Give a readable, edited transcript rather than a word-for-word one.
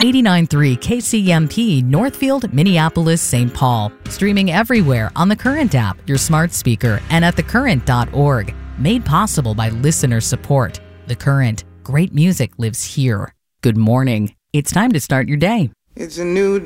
89.3 KCMP, Northfield, Minneapolis, St. Paul. Streaming everywhere on the Current app, your smart speaker, and at thecurrent.org. Made possible by listener support. The Current. Great music lives here. Good morning. It's time to start your day. It's a new